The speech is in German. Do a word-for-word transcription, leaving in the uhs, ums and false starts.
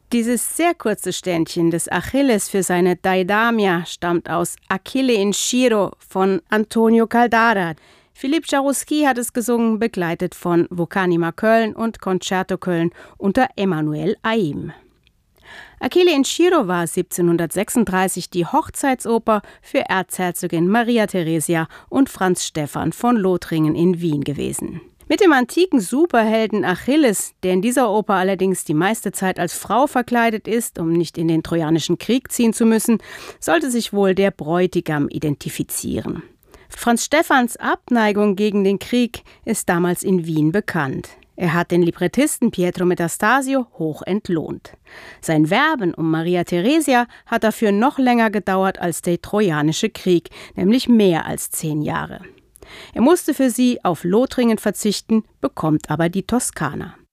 Dieses sehr kurze Ständchen des Achilles für seine Deidamia stammt aus Achille in Shiro von Antonio Caldara. Philippe Jaroussky hat es gesungen, begleitet von Wokanima Köln und Concerto Köln unter Emmanuel Aim. Achille in Shiro war siebzehnhundertsechsunddreißig die Hochzeitsoper für Erzherzogin Maria Theresia und Franz Stephan von Lothringen in Wien gewesen. Mit dem antiken Superhelden Achilles, der in dieser Oper allerdings die meiste Zeit als Frau verkleidet ist, um nicht in den Trojanischen Krieg ziehen zu müssen, sollte sich wohl der Bräutigam identifizieren. Franz Stephans Abneigung gegen den Krieg ist damals in Wien bekannt. Er hat den Librettisten Pietro Metastasio hoch entlohnt. Sein Werben um Maria Theresia hat dafür noch länger gedauert als der Trojanische Krieg, nämlich mehr als zehn Jahre. Er musste für sie auf Lothringen verzichten, bekommt aber die Toskana.